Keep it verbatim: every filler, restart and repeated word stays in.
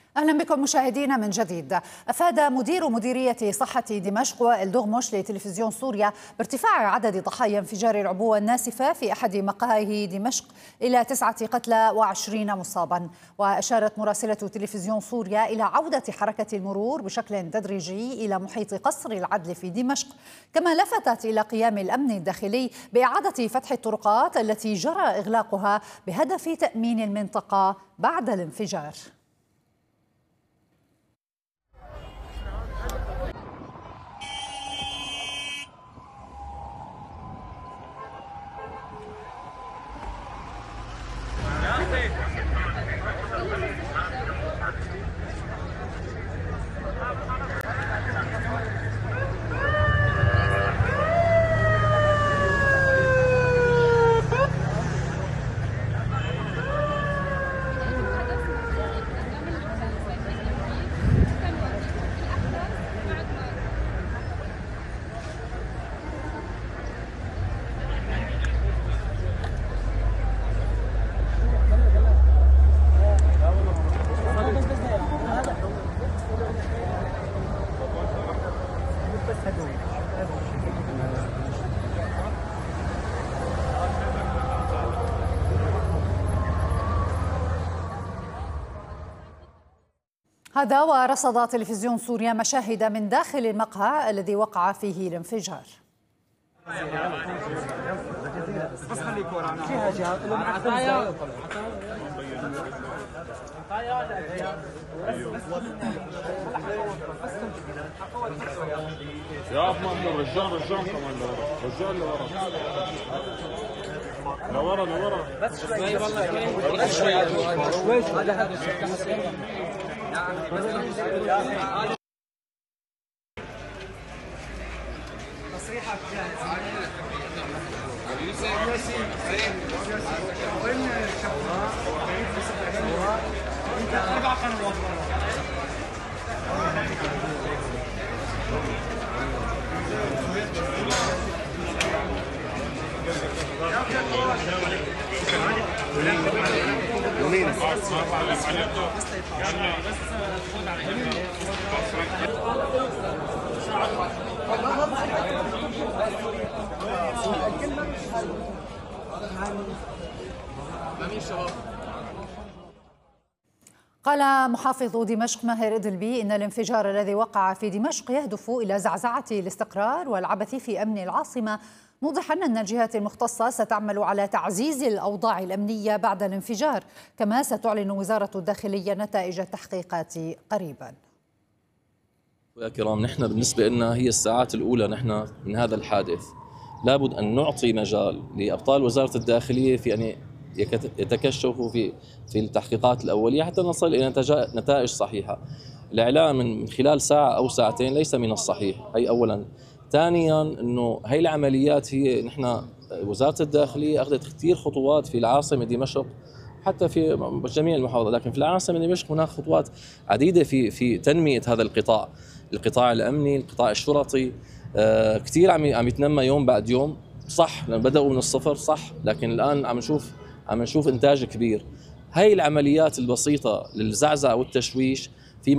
أهلا بكم مشاهدينا من جديد. أفاد مدير مديرية صحة دمشق وائل دغمش لتلفزيون سوريا بارتفاع عدد ضحايا انفجار العبوة الناسفة في أحد مقاهي دمشق إلى تسعة قتلى وعشرين مصابا. وأشارت مراسلة تلفزيون سوريا إلى عودة حركة المرور بشكل تدريجي إلى محيط قصر العدل في دمشق، كما لفتت إلى قيام الأمن الداخلي بإعادة فتح الطرقات التي جرى إغلاقها بهدف تأمين المنطقة بعد الانفجار. هذا ورصد تلفزيون سوريا مشاهد من داخل المقهى الذي وقع فيه الانفجار. يا مأمور رجال رجال كمان رجال لورا لورا لورا بس شوي والله بس شوي شوي هذا تصريحك جاهز وين الشباب انت اربع قنوات قال محافظ دمشق ماهر إدلبي إن الانفجار الذي وقع في دمشق يهدف إلى زعزعة الاستقرار والعبث في أمن العاصمة، موضحا أن الجهات المختصة ستعمل على تعزيز الأوضاع الأمنية بعد الانفجار، كما ستعلن وزارة الداخلية نتائج التحقيقات قريبا. يا كرام، نحن بالنسبة لنا هي الساعات الأولى نحن من هذا الحادث، لابد أن نعطي مجال لأبطال وزارة الداخلية في أن يتكشفوا في في التحقيقات الأولية حتى نصل إلى نتائج صحيحة. الإعلام من خلال ساعة أو ساعتين ليس من الصحيح، هي أولا. ثانيا أنه هي العمليات هي نحن وزارة الداخلية أخذت كثير خطوات في العاصمة دمشق حتى في جميع المحافظات، لكن في العاصمة دمشق هناك خطوات عديدة في في تنمية هذا القطاع، القطاع الأمني، القطاع الشرطي، آه كثير عم عم يتنمى يوم بعد يوم. صح لأن بدأوا من الصفر صح، لكن الآن عم نشوف عم نشوف إنتاج كبير. هاي العمليات البسيطة للزعزعة والتشويش